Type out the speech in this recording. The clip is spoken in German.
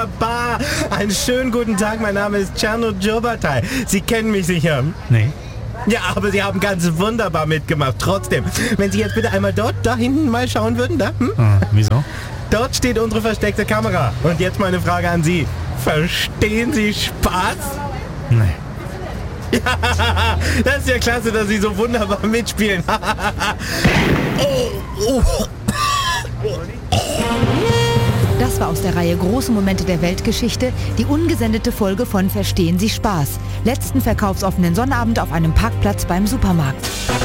wunderbar. Einen schönen guten Tag, mein Name ist Cerno Jobatai. Sie kennen mich sicher. Nee. Ja, aber Sie haben ganz wunderbar mitgemacht. Trotzdem, wenn Sie jetzt bitte einmal da hinten mal schauen würden, da? Wieso? Dort steht unsere versteckte Kamera. Und jetzt meine Frage an Sie. Verstehen Sie Spaß? Nee. Ja, das ist ja klasse, dass Sie so wunderbar mitspielen. Das war aus der Reihe Große Momente der Weltgeschichte die ungesendete Folge von Verstehen Sie Spaß. Letzten verkaufsoffenen Sonnabend auf einem Parkplatz beim Supermarkt.